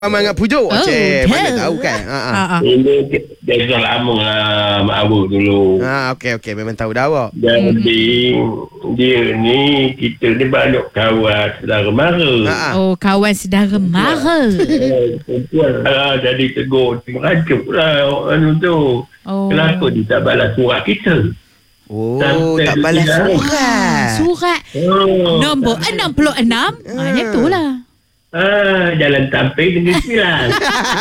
Mangat pujuk. Mana tahu kan. Ini dah lama lah mak awak dulu. Okey. Memang tahu dah awak. Jadi dia ni, kita ni banyak kawan saudara mara. Kawan saudara mara. Jadi tegur, merajuk lah orang tu. Kenapa dia tak balas surat kita? Tak balas Surat nombor 66. Macam tu lah. Jalan Tamping dengan 9.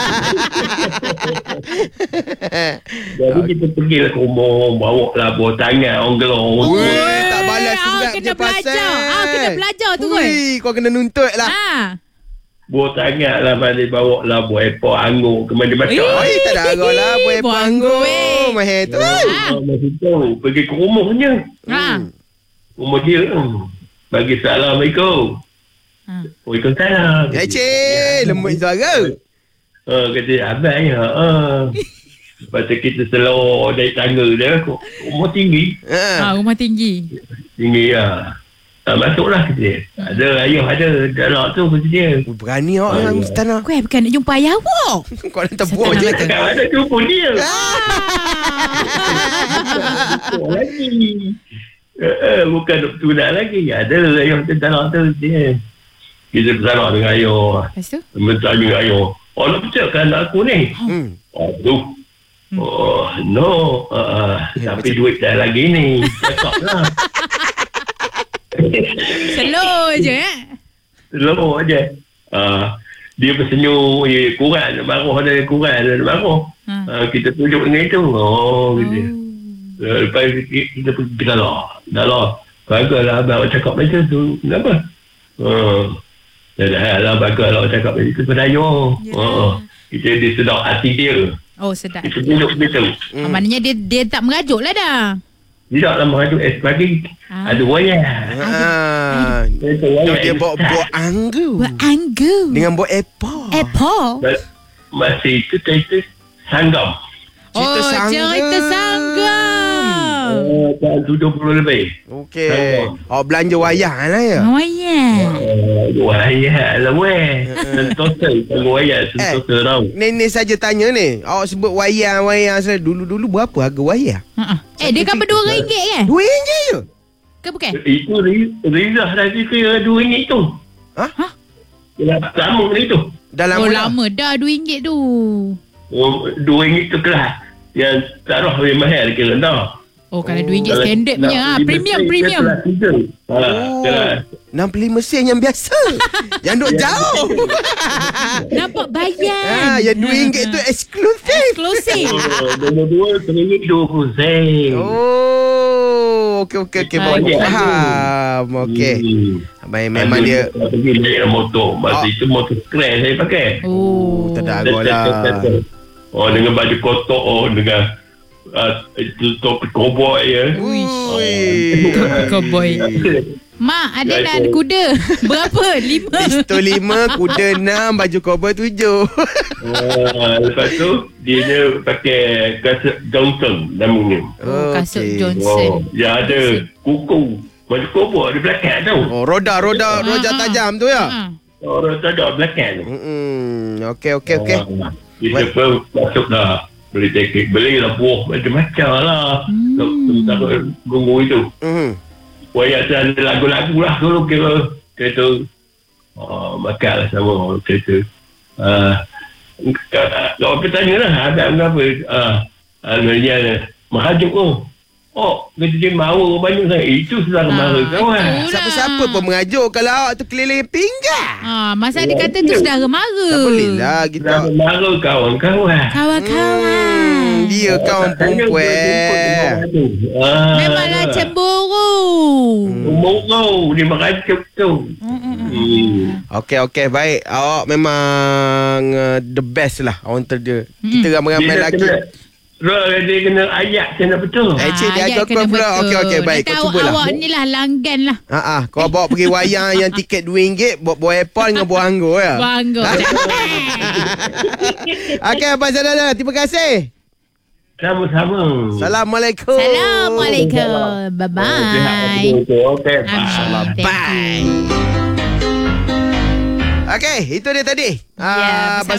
Jadi kita pergi ke rumah, bawa lah buah tangan orang gelong. Tak balas surat kena belajar. Kena belajar tu kot. Kau kena nuntut lah. Buah tangan lah, balik bawa lah buah epok anggur ke mana macam. Tak ada arah lah buah epok anggur. Mahal tu. Masa tu pergi ke rumahnya. Rumah dia. Bagi Assalamualaikum. Waalaikumsalam. Lembut suara. Kata abang ya. Lepas tu kita selalu naik tangga dia. Rumah tinggi. Rumah tinggi. Tinggi lah. Masuklah kata dia. Ada ayah ada dalam tu kata dia. Berani awak lah Mustana. Kau bukan nak jumpa ayah awak. Kau nak terbuat je. Kau ada jumpa dia. Lagi. Bukan nak tunang lagi. Ada ayah tu dalam tu dia. Kita bersalah dengan ayah. Lepas tu? Bertanya dengan ayah. Nak percayakah anak aku ni? Aduh. No. Tapi duit dah lagi ni. Cakap lah. Slow je. Slow je. Dia bersenyum. Kurang. Marah ada kurang. Ada marah. Kita tunjuk dengan itu. Gitu. Lepas kita pergi ke dalam. Baguslah abang cakap macam tu. Kenapa? Dah baguslah cakap macam tu pada ayah. Kita disedap hati dia. Sedap. Kita tunjuk begitu. Maknanya dia tak merajuk lah dah. Tidak lah merajuk. Pagi ada wayar. Dia bawa buah anggur. Buah anggur. Dengan buah apple. Masih itu cerita sanggam. Cerita sanggam. Tahun 70 lebih. Okey. Belanja wayar lah ya. Wayar lah weh. Sentosa. Wayar sentosa tau. Nenek saja tanya ni. Awak sebut wayar. Dulu berapa harga wayar? Dia kan RM2 kan? RM2 je? Ke bukan? Itu Rizah lagi ke RM2 tu. Lama ni tu. Dah lama lama dah RM2 tu. RM2 tu kelas. Yang taruh lebih mahal kira dah. Kalau RM2 standard punya. Premium. Kelas 65 sen yang biasa. Yang duk jauh. Nampak bayar. Yang RM2 tu eksklusif. Nombor 2 RM20 sen. Okey. Faham. Okey. Memang dia pergi naik motor. Masa itu motor keren saya pakai. Tak ada agak lah. Dengan baju kotor. Dengan itu topi cowboy ya. Topi cowboy. Mak, ada kuda. Berapa? 5. Pistol 5, kuda 6, baju cowboy 7. Lepas tu dia pakai kasut Johnson namanya. Kasut Johnson. Dia ada kuku. Baju cowboy di belakang tu. Roda tajam tu ya. Roda tajam belakang tu. Okey. Kita pun masuk dah. Belilah buah macam-macam lah. Sementara gunggu itu. Wayar tu ada lagu-lagu lah dulu kira. Kereta makan lah sama kereta. Kalau bertanya lah ada apa. Dia merajuk tu. Kereta dia mawa banyak sangat. Itu saudara mara kawan. Siapa-siapa pun merajuk kalau awak tu keliling pinggan. Masa dia kata tu saudara mara. Tak boleh lah kita. Saudara mara kawan-kawan. Dia kawan perempuan. Memanglah cemburu. Dia merajuk tu. Okey, baik. Awak memang the best lah. Awak dia. Kita ramai-ramai lagi. Dia kena ayat kena betul. Dia agak kau pula. Okey, baik. Kau cubalah. Awak ni lah langgan lah. Kau bawa pergi wayang yang tiket RM2 buah apple dengan buah anggur ya. Buah anggur. Okey, Abang Sadana. Terima kasih. Sama-sama. Assalamualaikum. Bye-bye. Okay, bye. Okey, itu dia tadi. Ya,